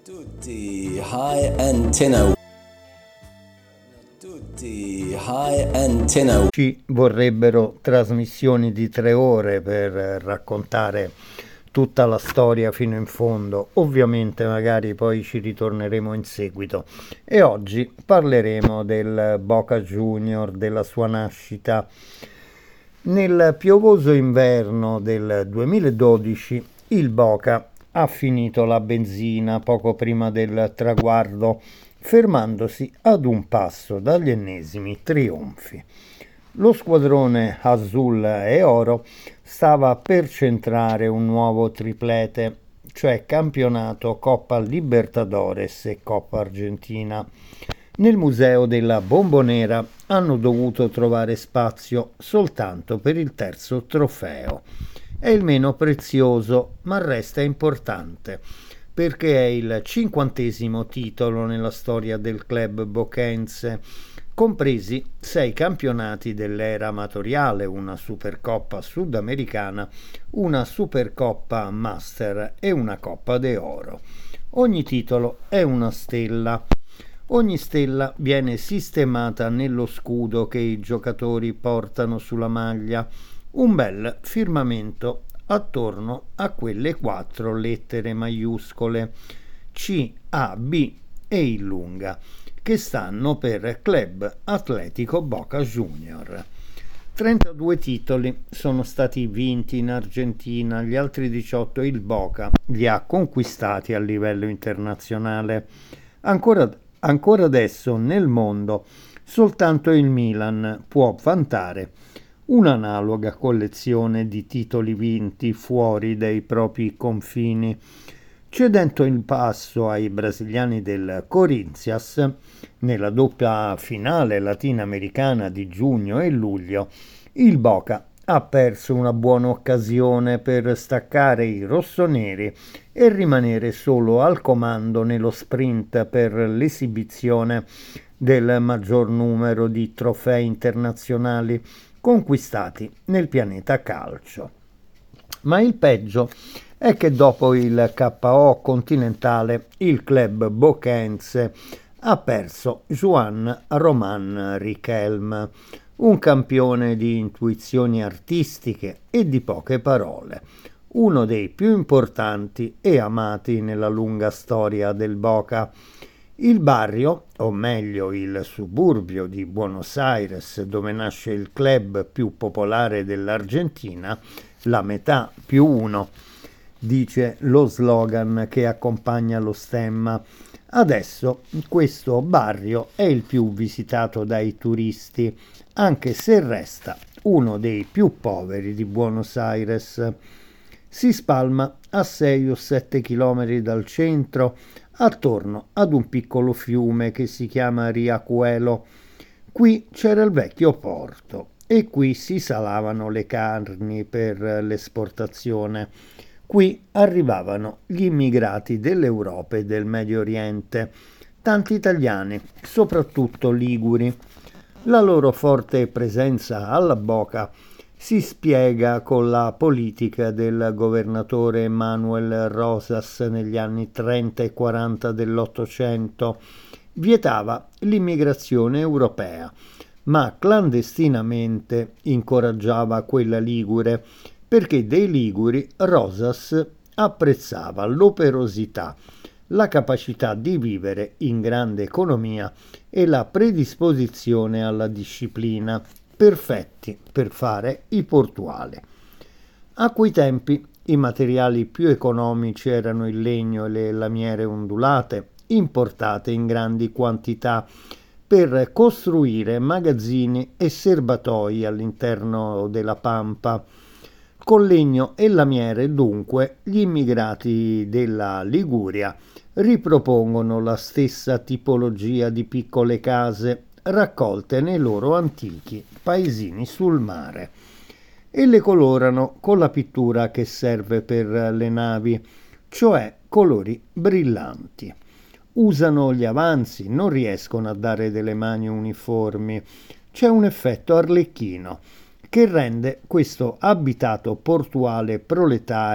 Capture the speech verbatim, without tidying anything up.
Tutti high antenna. Tutti high antenna. Ci vorrebbero trasmissioni di tre ore per raccontare tutta la storia fino in fondo. Ovviamente magari poi ci ritorneremo in seguito. E oggi parleremo del Boca Junior, della sua nascita. Nel piovoso inverno del duemiladodici il Boca ha finito la benzina poco prima del traguardo, fermandosi ad un passo dagli ennesimi trionfi. Lo squadrone azzurro e oro stava per centrare un nuovo triplete, cioè campionato, Coppa Libertadores e Coppa Argentina. Nel museo della Bombonera hanno dovuto trovare spazio soltanto per il terzo trofeo. È il meno prezioso, ma resta importante, perché è il cinquantesimo titolo nella storia del club bocense, compresi sei campionati dell'era amatoriale, una Supercoppa sudamericana, una Supercoppa Master e una Coppa de Oro. Ogni titolo è una stella. Ogni stella viene sistemata nello scudo che i giocatori portano sulla maglia, un bel firmamento attorno a quelle quattro lettere maiuscole C, A, B e in lunga, che stanno per Club Atlético Boca Junior. trentadue titoli sono stati vinti in Argentina, gli altri diciotto il Boca li ha conquistati a livello internazionale. Ancora, ancora adesso nel mondo soltanto il Milan può vantare un'analoga collezione di titoli vinti fuori dai propri confini, cedendo il passo ai brasiliani del Corinthians nella doppia finale latinoamericana di giugno e luglio. Il Boca ha perso una buona occasione per staccare i rossoneri e rimanere solo al comando nello sprint per l'esibizione del maggior numero di trofei internazionali conquistati nel pianeta calcio. Ma il peggio è che dopo il K O continentale il club bocense ha perso Juan Román Riquelme, un campione di intuizioni artistiche e di poche parole, uno dei più importanti e amati nella lunga storia del Boca. Il barrio, o meglio il suburbio di Buenos Aires, dove nasce il club più popolare dell'Argentina, la metà più uno, dice lo slogan che accompagna lo stemma. Adesso questo barrio è il più visitato dai turisti, anche se resta uno dei più poveri di Buenos Aires. Si spalma a sei o sette chilometri dal centro, attorno ad un piccolo fiume che si chiama Riachuelo. Qui c'era il vecchio porto e qui si salavano le carni per l'esportazione. Qui arrivavano gli immigrati dell'Europa e del Medio Oriente, tanti italiani, soprattutto liguri. La loro forte presenza alla Boca si spiega con la politica del governatore Manuel Rosas negli anni trenta e quaranta dell'Ottocento. Vietava l'immigrazione europea, ma clandestinamente incoraggiava quella ligure, perché dei liguri Rosas apprezzava l'operosità, la capacità di vivere in grande economia e la predisposizione alla disciplina, perfetti per fare i portuali. A quei tempi i materiali più economici erano il legno e le lamiere ondulate, importate in grandi quantità per costruire magazzini e serbatoi all'interno della pampa. Con legno e lamiere, dunque, gli immigrati della Liguria ripropongono la stessa tipologia di piccole case raccolte nei loro antichi paesini sul mare e le colorano con la pittura che serve per le navi, cioè colori brillanti. Usano gli avanzi, non riescono a dare delle mani uniformi. C'è un effetto arlecchino che rende questo abitato portuale proletario